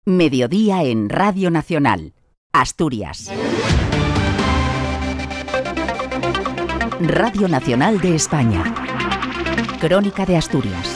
Mediodía en Radio Nacional, Asturias. Radio Nacional de España. Crónica de Asturias.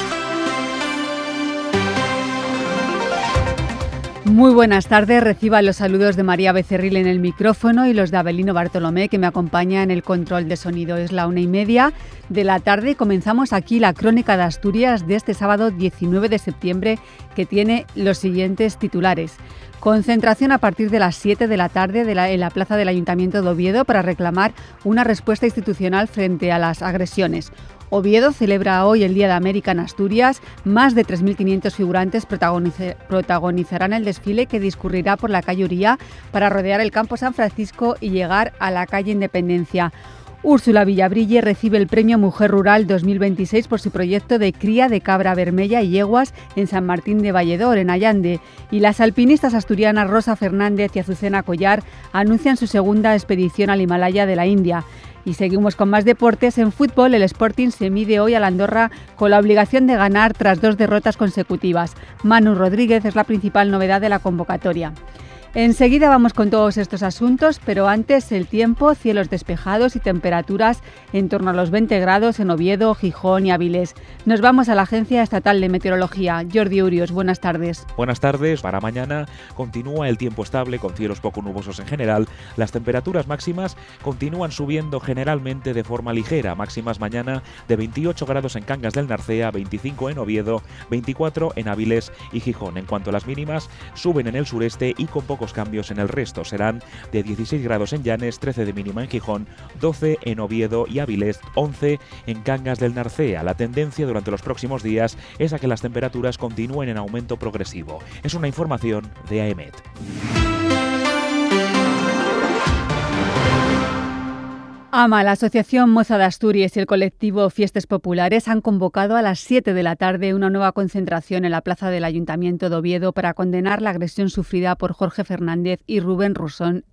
Muy buenas tardes, reciban los saludos de María Becerril en el micrófono y los de Abelino Bartolomé, que me acompaña en el control de sonido. Es la 1:30 de la tarde y comenzamos aquí la Crónica de Asturias de este sábado 19 de septiembre, que tiene los siguientes titulares. Concentración a partir de las 7 de la tarde en la plaza del Ayuntamiento de Oviedo para reclamar una respuesta institucional frente a las agresiones. Oviedo celebra hoy el Día de América en Asturias. Más de 3.500 figurantes protagonizarán el desfile que discurrirá por la calle Uría para rodear el Campo San Francisco y llegar a la calle Independencia. Úrsula Villabrille recibe el Premio Mujer Rural 2026 por su proyecto de cría de cabra vermella y yeguas en San Martín de Valledor, en Allande. Y las alpinistas asturianas Rosa Fernández y Azucena Collar anuncian su segunda expedición al Himalaya de la India. Y seguimos con más deportes. En fútbol, el Sporting se mide hoy al Andorra con la obligación de ganar tras 2 derrotas consecutivas. Manu Rodríguez es la principal novedad de la convocatoria. Enseguida vamos con todos estos asuntos, pero antes el tiempo, cielos despejados y temperaturas en torno a los 20 grados en Oviedo, Gijón y Avilés. Nos vamos a la Agencia Estatal de Meteorología. Jordi Urios, buenas tardes. Buenas tardes. Para mañana continúa el tiempo estable con cielos poco nubosos en general. Las temperaturas máximas continúan subiendo generalmente de forma ligera. Máximas mañana de 28 grados en Cangas del Narcea, 25 en Oviedo, 24 en Avilés y Gijón. En cuanto a las mínimas, suben en el sureste y con poco cambios en el resto. Serán de 16 grados en Llanes, 13 de mínima en Gijón, 12 en Oviedo y Avilés, 11 en Cangas del Narcea. La tendencia durante los próximos días es a que las temperaturas continúen en aumento progresivo. Es una información de AEMET. AMA, la Asociación Moza de Asturias y el colectivo Fiestas Populares han convocado a las 7 de la tarde una nueva concentración en la plaza del Ayuntamiento de Oviedo para condenar la agresión sufrida por Jorge Fernández y Rubén Rosón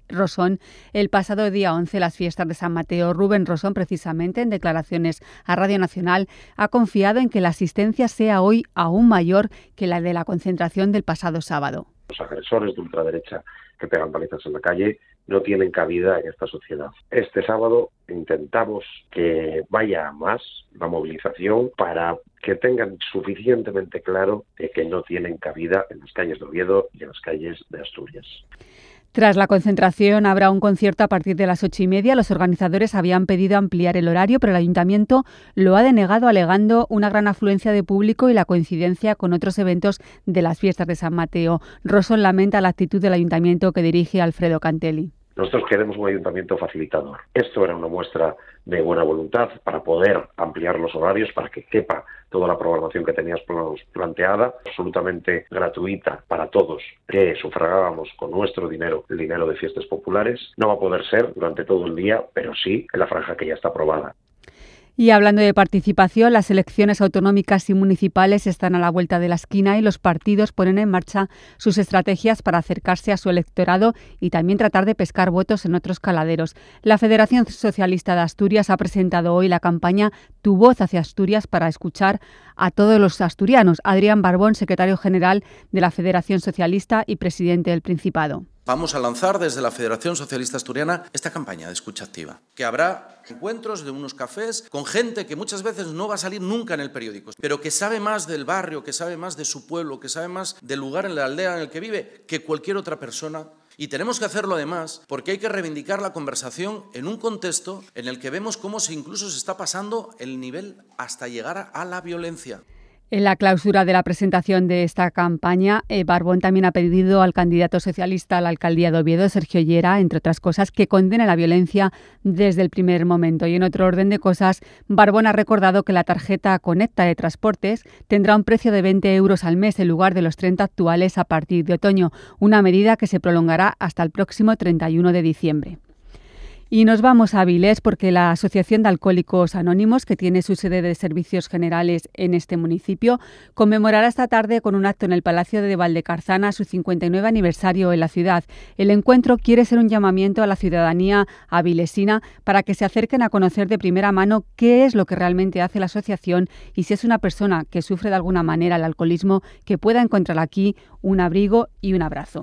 el pasado día 11 en las fiestas de San Mateo. Rubén Rosón, precisamente, en declaraciones a Radio Nacional, ha confiado en que la asistencia sea hoy aún mayor que la de la concentración del pasado sábado. Los agresores de ultraderecha que pegan palizas en la calle no tienen cabida en esta sociedad. Este sábado intentamos que vaya más la movilización para que tengan suficientemente claro de que no tienen cabida en las calles de Oviedo y en las calles de Asturias. Tras la concentración habrá un concierto a partir de las 8:30. Los organizadores habían pedido ampliar el horario, pero el Ayuntamiento lo ha denegado alegando una gran afluencia de público y la coincidencia con otros eventos de las fiestas de San Mateo. Rosón lamenta la actitud del Ayuntamiento que dirige Alfredo Cantelli. Nosotros queremos un ayuntamiento facilitador. Esto era una muestra de buena voluntad para poder ampliar los horarios, para que quepa toda la programación que teníamos planteada, absolutamente gratuita para todos, que sufragábamos con nuestro dinero, el dinero de Fiestas Populares. No va a poder ser durante todo el día, pero sí en la franja que ya está aprobada. Y hablando de participación, las elecciones autonómicas y municipales están a la vuelta de la esquina y los partidos ponen en marcha sus estrategias para acercarse a su electorado y también tratar de pescar votos en otros caladeros. La Federación Socialista de Asturias ha presentado hoy la campaña Tu voz hacia Asturias para escuchar a todos los asturianos. Adrián Barbón, secretario general de la Federación Socialista y presidente del Principado. Vamos a lanzar desde la Federación Socialista Asturiana esta campaña de escucha activa, que habrá encuentros de unos cafés con gente que muchas veces no va a salir nunca en el periódico, pero que sabe más del barrio, que sabe más de su pueblo, que sabe más del lugar en la aldea en el que vive que cualquier otra persona. Y tenemos que hacerlo además porque hay que reivindicar la conversación en un contexto en el que vemos cómo incluso se está pasando el nivel hasta llegar a la violencia. En la clausura de la presentación de esta campaña, Barbón también ha pedido al candidato socialista a la alcaldía de Oviedo, Sergio Llera, entre otras cosas, que condene la violencia desde el primer momento. Y en otro orden de cosas, Barbón ha recordado que la tarjeta Conecta de transportes tendrá un precio de 20 euros al mes en lugar de los 30 actuales a partir de otoño, una medida que se prolongará hasta el próximo 31 de diciembre. Y nos vamos a Avilés porque la Asociación de Alcohólicos Anónimos, que tiene su sede de servicios generales en este municipio, conmemorará esta tarde con un acto en el Palacio de Valdecarzana su 59 aniversario en la ciudad. El encuentro quiere ser un llamamiento a la ciudadanía avilesina para que se acerquen a conocer de primera mano qué es lo que realmente hace la asociación y si es una persona que sufre de alguna manera el alcoholismo, que pueda encontrar aquí un abrigo y un abrazo.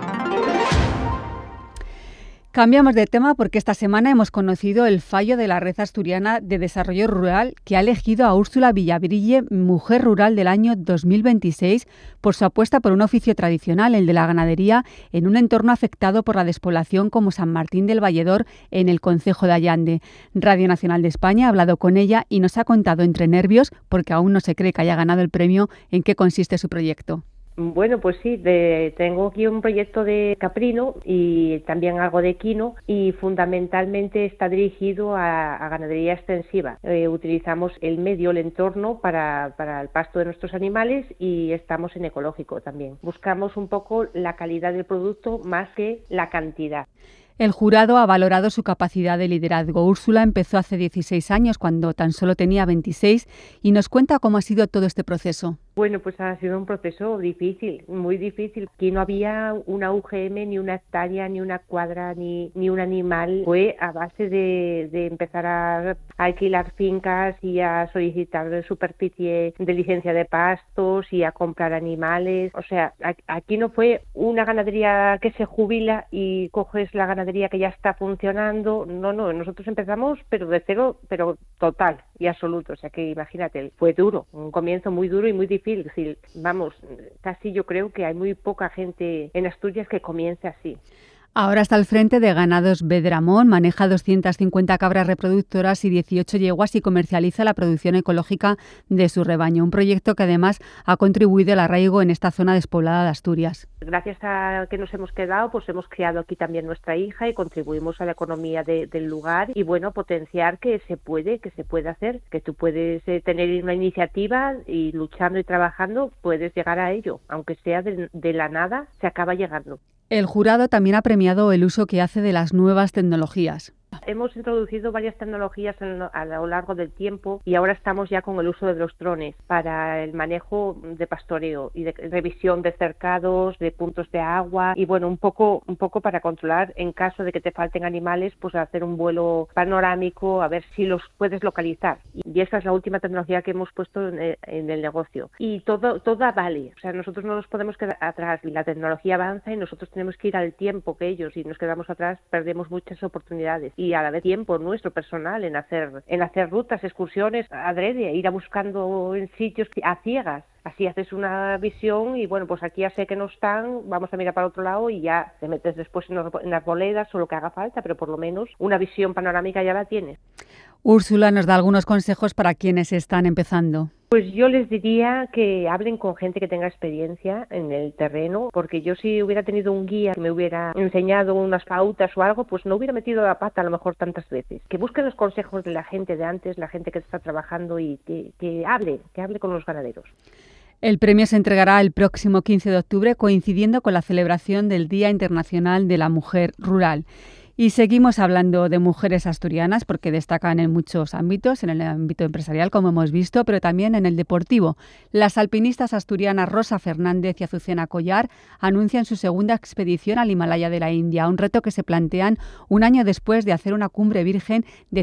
Cambiamos de tema porque esta semana hemos conocido el fallo de la Red Asturiana de Desarrollo Rural, que ha elegido a Úrsula Villabrille Mujer Rural del año 2026 por su apuesta por un oficio tradicional, el de la ganadería, en un entorno afectado por la despoblación como San Martín del Valledor en el concejo de Allande. Radio Nacional de España ha hablado con ella y nos ha contado entre nervios, porque aún no se cree que haya ganado el premio, en qué consiste su proyecto. Bueno, pues sí, tengo aquí un proyecto de caprino y también algo de equino y fundamentalmente está dirigido a ganadería extensiva. Utilizamos el medio, el entorno para el pasto de nuestros animales y estamos en ecológico también. Buscamos un poco la calidad del producto más que la cantidad. El jurado ha valorado su capacidad de liderazgo. Úrsula empezó hace 16 años, cuando tan solo tenía 26, y nos cuenta cómo ha sido todo este proceso. Bueno, pues ha sido un proceso difícil, muy difícil. Aquí no había una UGM, ni una hectárea, ni una cuadra, ni un animal. Fue a base de empezar a alquilar fincas y a solicitar de superficie de licencia de pastos y a comprar animales. O sea, aquí no fue una ganadería que se jubila y coges la ganadería que ya está funcionando. No, nosotros empezamos pero de cero, pero total y absoluto. O sea que imagínate, fue duro, un comienzo muy duro y muy difícil. Vamos, casi yo creo que hay muy poca gente en Asturias que comience así. Ahora está al frente de Ganados Vedramón, maneja 250 cabras reproductoras y 18 yeguas y comercializa la producción ecológica de su rebaño. Un proyecto que además ha contribuido al arraigo en esta zona despoblada de Asturias. Gracias a que nos hemos quedado, pues hemos criado aquí también nuestra hija y contribuimos a la economía del lugar y bueno, potenciar que se puede hacer, que tú puedes tener una iniciativa y luchando y trabajando puedes llegar a ello, aunque sea de la nada, se acaba llegando. El jurado también ha premiado el uso que hace de las nuevas tecnologías. Hemos introducido varias tecnologías a lo largo del tiempo y ahora estamos ya con el uso de los drones para el manejo de pastoreo y de revisión de cercados, de puntos de agua y bueno, un poco para controlar en caso de que te falten animales, pues hacer un vuelo panorámico a ver si los puedes localizar. Y esa es la última tecnología que hemos puesto en el negocio. Y todo vale, o sea, nosotros no nos podemos quedar atrás. La tecnología avanza y nosotros tenemos que ir al tiempo que ellos y nos quedamos atrás, perdemos muchas oportunidades. Y a la vez tiempo nuestro personal en hacer rutas, excursiones, adrede, ir a buscando en sitios a ciegas. Así haces una visión y bueno, pues aquí ya sé que no están, vamos a mirar para otro lado y ya te metes después en arboledas o lo que haga falta, pero por lo menos una visión panorámica ya la tienes. Úrsula nos da algunos consejos para quienes están empezando. Pues yo les diría que hablen con gente que tenga experiencia en el terreno, porque yo si hubiera tenido un guía que me hubiera enseñado unas pautas o algo, pues no hubiera metido la pata a lo mejor tantas veces. Que busquen los consejos de la gente de antes, la gente que está trabajando y que hable con los ganaderos. El premio se entregará el próximo 15 de octubre, coincidiendo con la celebración del Día Internacional de la Mujer Rural. Y seguimos hablando de mujeres asturianas porque destacan en muchos ámbitos, en el ámbito empresarial, como hemos visto, pero también en el deportivo. Las alpinistas asturianas Rosa Fernández y Azucena Collar anuncian su segunda expedición al Himalaya de la India, un reto que se plantean un año después de hacer una cumbre virgen de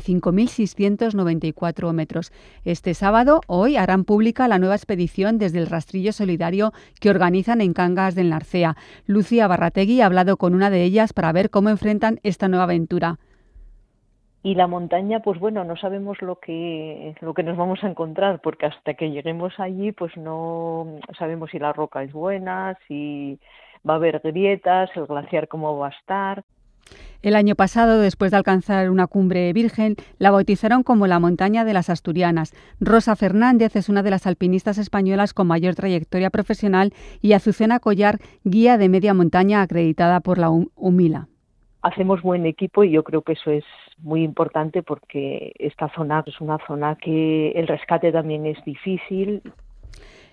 5.694 metros. Este sábado, hoy, harán pública la nueva expedición desde el rastrillo solidario que organizan en Cangas del Narcea. Lucía Barrategui ha hablado con una de ellas para ver cómo enfrentan esta nueva aventura. Y la montaña, pues bueno, no sabemos lo que nos vamos a encontrar, porque hasta que lleguemos allí, pues no sabemos si la roca es buena, si va a haber grietas, el glaciar cómo va a estar. El año pasado, después de alcanzar una cumbre virgen, la bautizaron como la montaña de las asturianas. Rosa Fernández es una de las alpinistas españolas con mayor trayectoria profesional y Azucena Collar, guía de media montaña acreditada por la UMILA. Hacemos buen equipo y yo creo que eso es muy importante porque esta zona es una zona que el rescate también es difícil.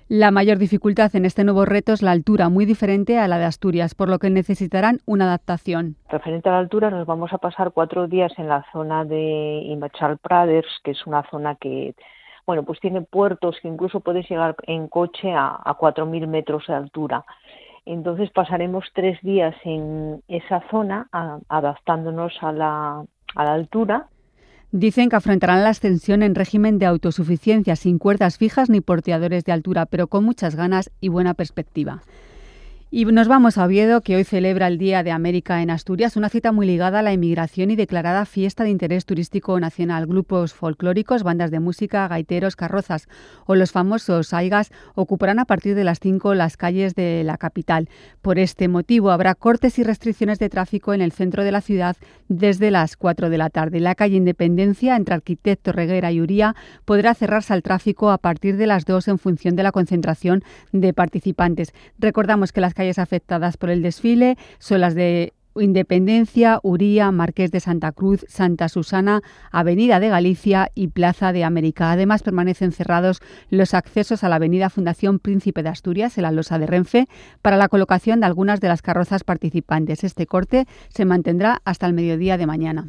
La mayor dificultad en este nuevo reto es la altura, muy diferente a la de Asturias, por lo que necesitarán una adaptación. Referente a la altura, nos vamos a pasar 4 días en la zona de Imachal Praders, que es una zona que, bueno, pues tiene puertos que incluso puedes llegar en coche a 4.000 metros de altura. Entonces pasaremos 3 días en esa zona adaptándonos a la altura. Dicen que afrontarán la ascensión en régimen de autosuficiencia, sin cuerdas fijas ni porteadores de altura, pero con muchas ganas y buena perspectiva. Y nos vamos a Oviedo, que hoy celebra el Día de América en Asturias, una cita muy ligada a la inmigración y declarada fiesta de interés turístico nacional. Grupos folclóricos, bandas de música, gaiteros, carrozas o los famosos aigas ocuparán a partir de las 5 las calles de la capital. Por este motivo habrá cortes y restricciones de tráfico en el centro de la ciudad desde las 4 de la tarde. La calle Independencia, entre Arquitecto, Reguera y Uría, podrá cerrarse al tráfico a partir de las 2 en función de la concentración de participantes. Recordamos que las calles afectadas por el desfile son las de Independencia, Uría, Marqués de Santa Cruz, Santa Susana, Avenida de Galicia y Plaza de América. Además, permanecen cerrados los accesos a la Avenida Fundación Príncipe de Asturias, en la losa de Renfe, para la colocación de algunas de las carrozas participantes. Este corte se mantendrá hasta el mediodía de mañana.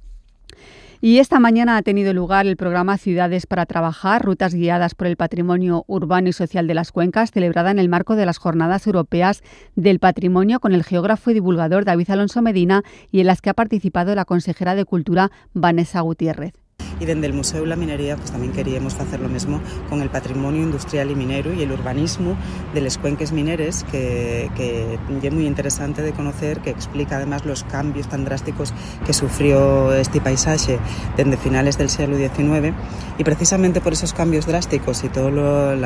Y esta mañana ha tenido lugar el programa Ciudades para Trabajar, rutas guiadas por el patrimonio urbano y social de las cuencas, celebrada en el marco de las Jornadas Europeas del Patrimonio con el geógrafo y divulgador David Alonso Medina y en las que ha participado la consejera de Cultura Vanessa Gutiérrez. Y desde el Museo de la Minería pues también queríamos hacer lo mismo con el patrimonio industrial y minero y el urbanismo de les cuenques mineres, que es muy interesante de conocer, que explica además los cambios tan drásticos que sufrió este paisaje desde finales del siglo XIX, y precisamente por esos cambios drásticos y todo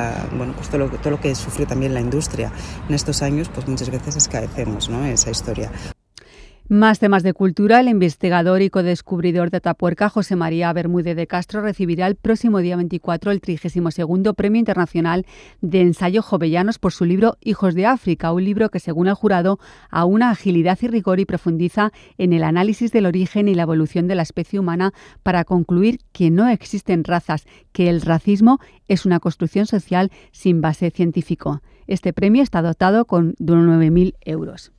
lo que sufrió también la industria en estos años, pues muchas veces escaecemos, ¿no?, esa historia. Más temas de cultura. El investigador y codescubridor de Atapuerca, José María Bermúdez de Castro, recibirá el próximo día 24 el 32º Premio Internacional de Ensayo Jovellanos por su libro Hijos de África, un libro que, según el jurado, aúna agilidad y rigor y profundiza en el análisis del origen y la evolución de la especie humana para concluir que no existen razas, que el racismo es una construcción social sin base científico. Este premio está dotado con 9.000 euros.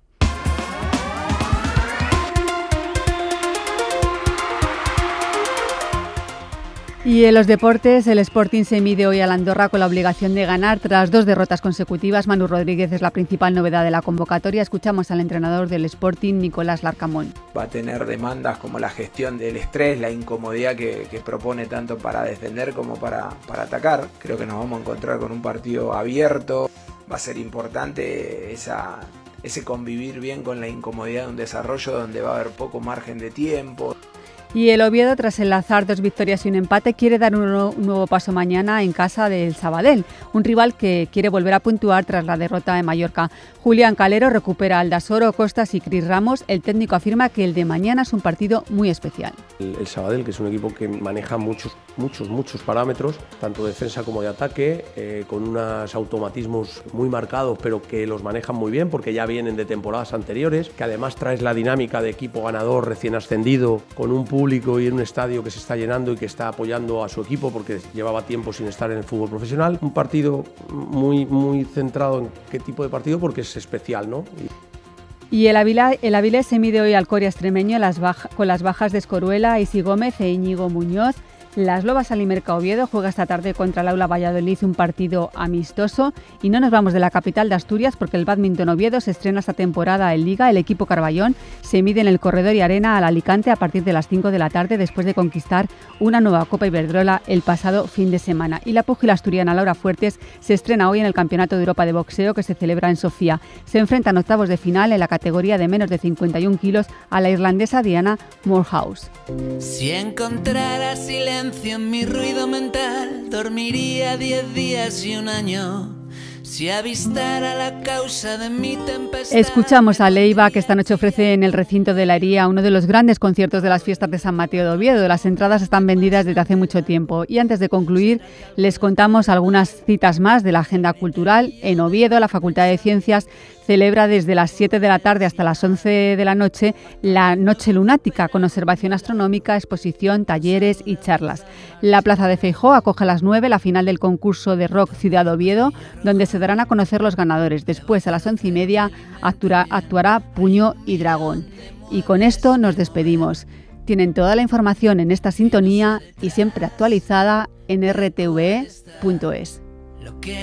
Y en los deportes, el Sporting se mide hoy al Andorra con la obligación de ganar tras 2 derrotas consecutivas. Manu Rodríguez es la principal novedad de la convocatoria. Escuchamos al entrenador del Sporting, Nicolás Larcamón. Va a tener demandas como la gestión del estrés, la incomodidad que propone tanto para defender como para atacar. Creo que nos vamos a encontrar con un partido abierto. Va a ser importante ese convivir bien con la incomodidad de un desarrollo donde va a haber poco margen de tiempo. Y el Oviedo, tras enlazar 2 victorias y un empate, quiere dar un nuevo paso mañana en casa del Sabadell, un rival que quiere volver a puntuar tras la derrota de Mallorca. Julián Calero recupera a Aldasoro, Costas y Cris Ramos. El técnico afirma que el de mañana es un partido muy especial. El Sabadell, que es un equipo que maneja muchos parámetros, tanto de defensa como de ataque, con unos automatismos muy marcados, pero que los manejan muy bien porque ya vienen de temporadas anteriores, que además traes la dinámica de equipo ganador recién ascendido, con un público y en un estadio que se está llenando y que está apoyando a su equipo porque llevaba tiempo sin estar en el fútbol profesional. Un partido muy centrado en qué tipo de partido, porque es especial, ¿no? Y el Avilés se mide hoy al Coria extremeño con las bajas de Escoruela, Isi Gómez e Íñigo Muñoz. Las Lobas Alimerca Oviedo juega esta tarde contra el Aula Valladolid, un partido amistoso. Y no nos vamos de la capital de Asturias porque el Bádminton Oviedo se estrena esta temporada en Liga. El equipo Carballón se mide en el Corredor y Arena al Alicante a partir de las 5 de la tarde después de conquistar una nueva Copa Iberdrola el pasado fin de semana. Y la púgila asturiana Laura Fuertes se estrena hoy en el Campeonato de Europa de Boxeo que se celebra en Sofía. Se enfrentan octavos de final en la categoría de menos de 51 kilos a la irlandesa Diana Morehouse. Si encontrara silencio en mi ruido mental, dormiría 10 días y un año. Si avistara la causa de mi tempestad. Escuchamos a Leiva, que esta noche ofrece en el recinto de la Hería uno de los grandes conciertos de las fiestas de San Mateo de Oviedo. Las entradas están vendidas desde hace mucho tiempo. Y antes de concluir, les contamos algunas citas más de la agenda cultural. En Oviedo, la Facultad de Ciencias celebra desde las 7 de la tarde hasta las 11 de la noche la Noche Lunática, con observación astronómica, exposición, talleres y charlas. La Plaza de Feijóo acoge a las 9 la final del concurso de rock Ciudad Oviedo, donde se darán a conocer los ganadores. Después, a las 11:30, actuará Puño y Dragón. Y con esto nos despedimos. Tienen toda la información en esta sintonía y siempre actualizada en rtve.es.